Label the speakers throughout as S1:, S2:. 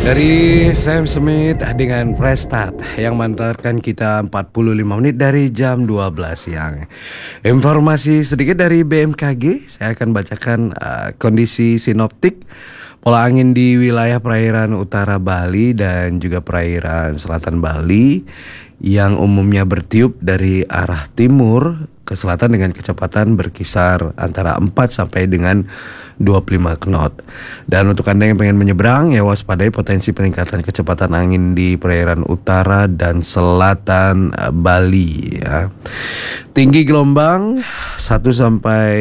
S1: Dari Sam Smith dengan Prestat yang mengantarkan kita 45 menit dari jam 12 siang. Informasi sedikit dari BMKG, saya akan bacakan kondisi sinoptik pola angin di wilayah perairan utara Bali dan juga perairan selatan Bali yang umumnya bertiup dari arah timur ke selatan dengan kecepatan berkisar antara 4 sampai dengan 25 knot. Dan untuk Anda yang pengen menyeberang, ya waspadai potensi peningkatan kecepatan angin di perairan utara dan selatan Bali ya. Tinggi gelombang 1 sampai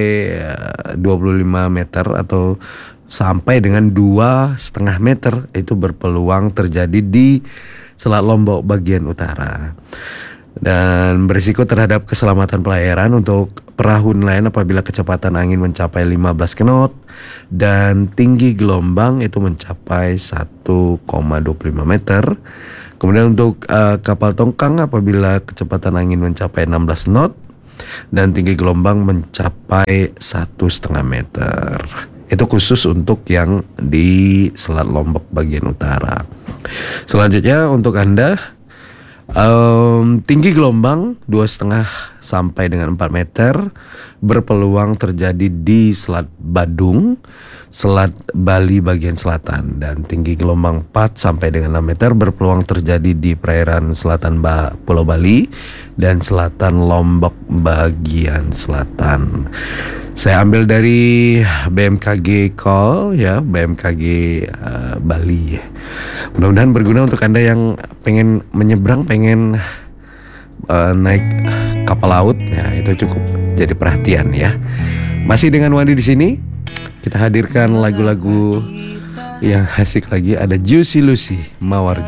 S1: 25 meter atau sampai dengan 2,5 meter itu berpeluang terjadi di Selat Lombok bagian utara. Dan berisiko terhadap keselamatan pelayaran untuk perahu nelayan apabila kecepatan angin mencapai 15 knot dan tinggi gelombang itu mencapai 1,25 meter. Kemudian untuk kapal tongkang apabila kecepatan angin mencapai 16 knot dan tinggi gelombang mencapai 1,5 meter. Itu khusus untuk yang di Selat Lombok bagian utara. Selanjutnya untuk Anda, tinggi gelombang 2,5 sampai dengan 4 meter berpeluang terjadi di Selat Badung, Selat Bali bagian selatan, dan tinggi gelombang 4 sampai dengan 6 meter berpeluang terjadi di perairan selatan Pulau Bali dan selatan Lombok bagian selatan. Saya ambil dari BMKG Call ya, BMKG Bali. Mudah-mudahan berguna untuk Anda yang pengen menyeberang, pengen naik kapal laut. Ya, itu cukup jadi perhatian ya. Masih dengan Wandi di sini, kita hadirkan lagu-lagu yang asik lagi. Ada Juicy Lucy, Mawar